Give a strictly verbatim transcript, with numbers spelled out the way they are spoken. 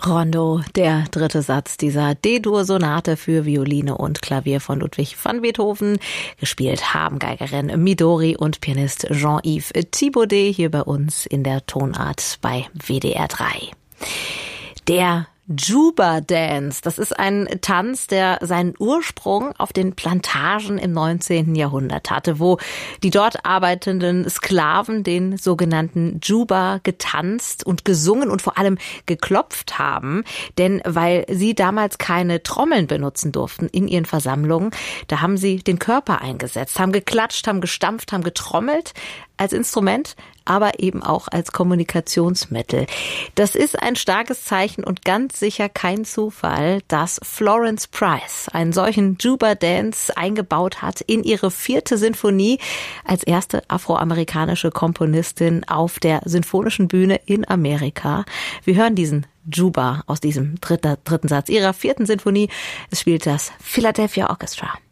Rondo, der dritte Satz dieser D-Dur-Sonate für Violine und Klavier von Ludwig van Beethoven. Gespielt haben Geigerin Midori und Pianist Jean-Yves Thibaudet hier bei uns in der Tonart bei W D R drei. Der Juba Dance, das ist ein Tanz, der seinen Ursprung auf den Plantagen im neunzehnten Jahrhundert hatte, wo die dort arbeitenden Sklaven den sogenannten Juba getanzt und gesungen und vor allem geklopft haben. Denn weil sie damals keine Trommeln benutzen durften in ihren Versammlungen, da haben sie den Körper eingesetzt, haben geklatscht, haben gestampft, haben getrommelt als Instrument, aber eben auch als Kommunikationsmittel. Das ist ein starkes Zeichen und ganz sicher kein Zufall, dass Florence Price einen solchen Juba Dance eingebaut hat in ihre vierte Sinfonie als erste afroamerikanische Komponistin auf der sinfonischen Bühne in Amerika. Wir hören diesen Juba aus diesem dritten, dritten Satz ihrer vierten Sinfonie. Es spielt das Philadelphia Orchestra.